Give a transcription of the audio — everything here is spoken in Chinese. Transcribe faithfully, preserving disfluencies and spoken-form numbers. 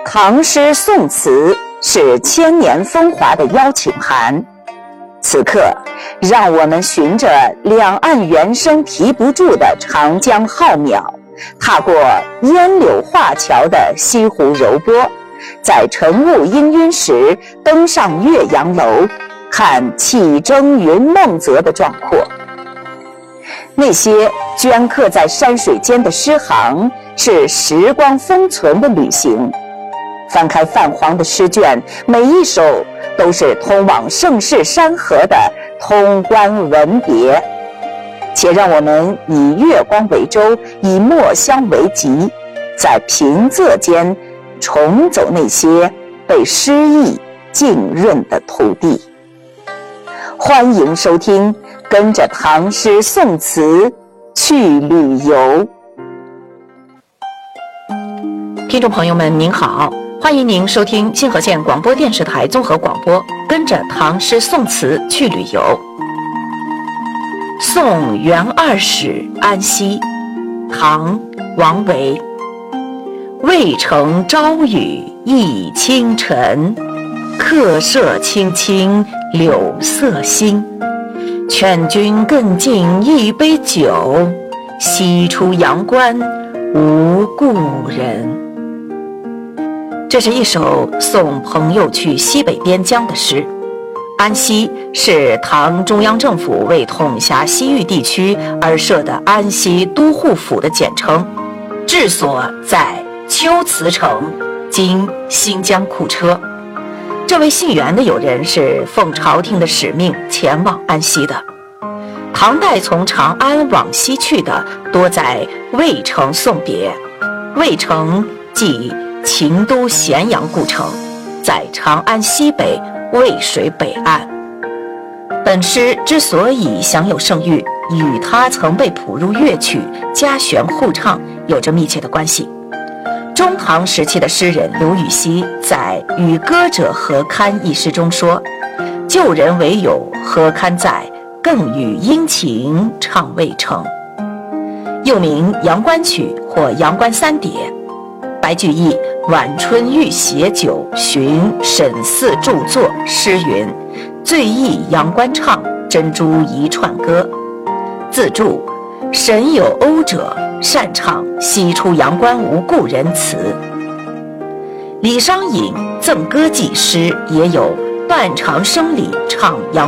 唐诗宋词是千年风华的邀请函。此刻，让我们循着两岸猿声啼不住的长江浩渺，踏过烟柳画桥的西湖柔波，在晨雾氤氲时登上岳阳楼，看气蒸云梦泽的壮阔。那些镌刻在山水间的诗行，是时光封存的旅行。翻开泛黄的诗卷，每一首都是通往盛世山河的通关文别。且让我们以月光为舟，以墨香为笈，在平仄间重走那些被诗意浸润的土地。欢迎收听，跟着唐诗宋词去旅游。 听众朋友们您好，欢迎您收听新河县广播电视台综合广播，跟着唐诗宋词去旅游。送元二使安西，唐·王维。渭城朝雨浥轻尘，客舍青青柳色新。劝君更尽一杯酒，西出阳关无故人。这是一首送朋友去西北边疆的诗。安西是唐中央政府为统辖西域地区而设的安西都护府的简称，治所在龟兹城，今新疆库车。这位姓袁的友人是奉朝廷的使命前往安西的。唐代从长安往西去的多在渭城送别。渭城即秦都咸阳故城，在长安西北渭水北岸。本诗之所以享有盛誉，与它曾被谱入乐曲、家弦互唱有着密切的关系。中唐时期的诗人刘禹锡在《与歌者何堪》一诗中说：“旧人唯有何堪在，更与殷勤唱渭城。”又名《阳关曲》或《阳关三叠》。白居易《晚春遇携酒寻沈四著作》诗云：“醉忆阳关唱，珍珠一串歌。”自注：沈有讴者，擅唱西出阳关无故人词。李商隐《赠歌记》诗也有断肠声里唱阳